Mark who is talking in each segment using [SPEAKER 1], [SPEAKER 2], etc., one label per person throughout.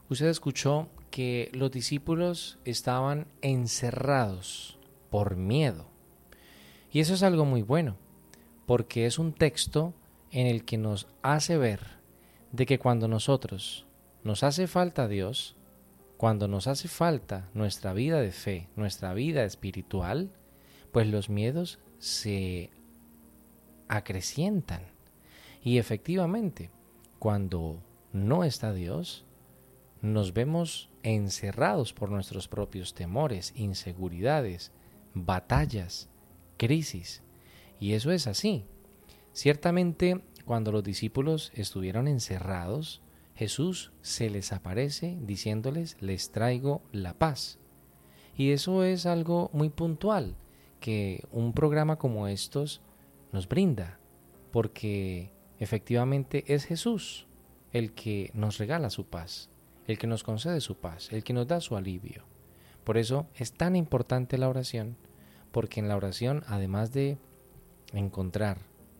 [SPEAKER 1] Usted escuchó que los discípulos estaban encerrados por miedo. Y eso es algo muy bueno, porque es un texto en el que nos hace ver de que cuando nosotros nos hace falta Dios, cuando nos hace falta nuestra vida de fe, nuestra vida espiritual, pues los miedos se acrecientan. Y efectivamente, cuando no está Dios, nos vemos encerrados por nuestros propios temores, inseguridades, batallas, crisis. Y eso es así. Ciertamente, cuando los discípulos estuvieron encerrados, Jesús se les aparece diciéndoles: les traigo la paz. Y eso es algo muy puntual que un programa como estos nos brinda, porque efectivamente es Jesús el que nos regala su paz, el que nos concede su paz, el que nos da su alivio. Por eso es tan importante la oración, porque en la oración, además de encontrar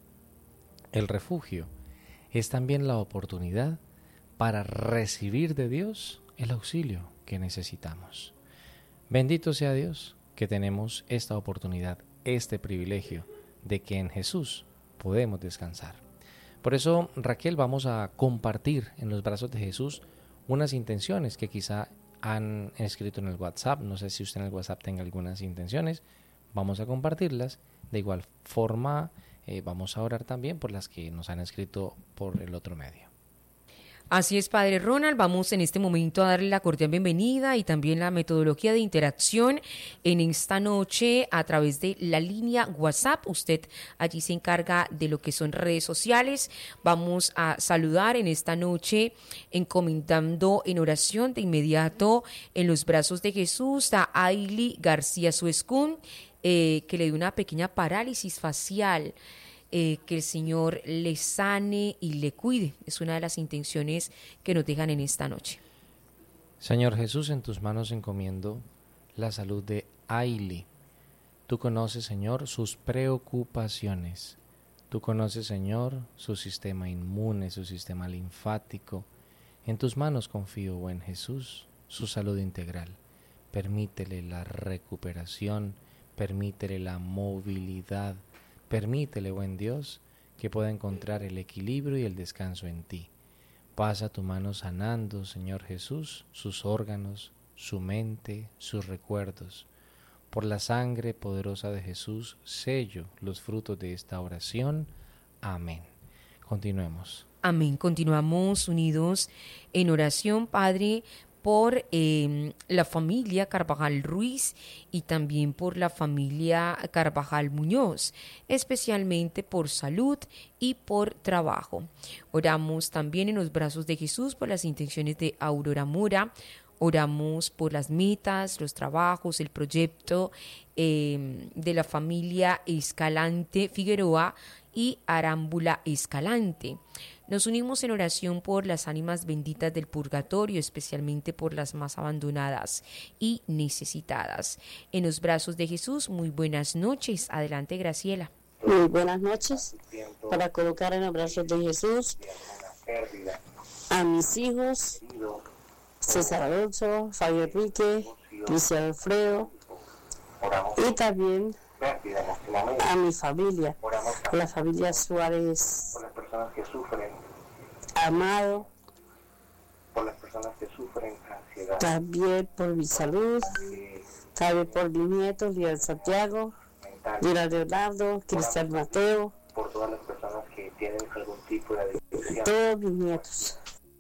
[SPEAKER 1] el refugio, es también la oportunidad para recibir de Dios el auxilio que necesitamos. Bendito sea Dios que tenemos esta oportunidad, este privilegio de que en Jesús podemos descansar. Por eso, Raquel, vamos a compartir en los brazos de Jesús unas intenciones que quizá han escrito en el WhatsApp. No sé si usted en el WhatsApp tenga algunas intenciones. Vamos a compartirlas. De igual forma, vamos a orar también por las que nos han escrito por el otro medio.
[SPEAKER 2] Así es, Padre Ronald, vamos en este momento a darle la cordial bienvenida y también la metodología de interacción en esta noche a través de la línea WhatsApp. Usted allí se encarga de lo que son redes sociales. Vamos a saludar en esta noche encomendando en oración de inmediato en los brazos de Jesús a Ailey García Suescún, que le dio una pequeña parálisis facial. Que el Señor le sane y le cuide. Es una de las intenciones que nos dejan en esta noche.
[SPEAKER 1] Señor Jesús, en tus manos encomiendo la salud de Ailey. Tú conoces, Señor, sus preocupaciones. Tú conoces, Señor, su sistema inmune, su sistema linfático. En tus manos confío, buen Jesús, su salud integral. Permítele la recuperación, permítele la movilidad. Permítele, buen Dios, que pueda encontrar el equilibrio y el descanso en ti. Pasa tu mano sanando, Señor Jesús, sus órganos, su mente, sus recuerdos. Por la sangre poderosa de Jesús, sello los frutos de esta oración. Amén. Continuemos.
[SPEAKER 2] Amén. Continuamos unidos en oración, Padre, por la familia Carvajal Ruiz y también por la familia Carvajal Muñoz, especialmente por salud y por trabajo. Oramos también en los brazos de Jesús por las intenciones de Aurora Mora. Oramos por las metas, los trabajos, el proyecto de la familia Escalante Figueroa y Arámbula Escalante. Nos unimos en oración por las ánimas benditas del purgatorio, especialmente por las más abandonadas y necesitadas. En los brazos de Jesús, muy buenas noches. Adelante, Graciela.
[SPEAKER 3] Muy buenas noches. Para colocar en los brazos de Jesús a mis hijos, César Alonso, Fabio Enrique, Cristian Alfredo, y también a mi familia, la familia Suárez Amado,
[SPEAKER 4] por las personas que sufren ansiedad,
[SPEAKER 3] también por mi salud, también por mis nietos, Lian Santiago, Lian Leonardo, Cristian Mateo,
[SPEAKER 4] por todas las personas que tienen algún tipo de adicción.
[SPEAKER 3] todos mis nietos.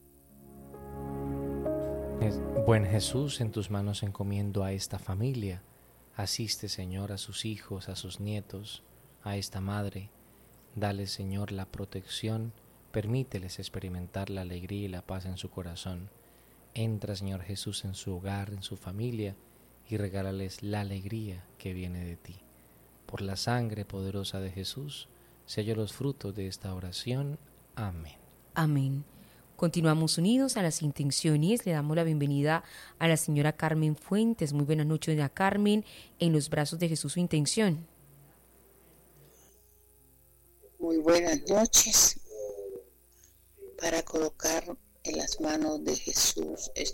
[SPEAKER 1] Buen Jesús, en tus manos encomiendo a esta familia. Asiste, Señor, a sus hijos, a sus nietos, a esta madre. Dale, Señor, la protección. Permíteles experimentar la alegría y la paz en su corazón. Entra, Señor Jesús, en su hogar, en su familia, y regálales la alegría que viene de ti. Por la sangre poderosa de Jesús, sello los frutos de esta oración. Amén.
[SPEAKER 2] Amén. Continuamos unidos a las intenciones. Le damos la bienvenida a la señora Carmen Fuentes. Muy buenas noches, doña Carmen. En los brazos de Jesús, su intención.
[SPEAKER 5] Muy buenas noches. Para colocar en las manos de Jesús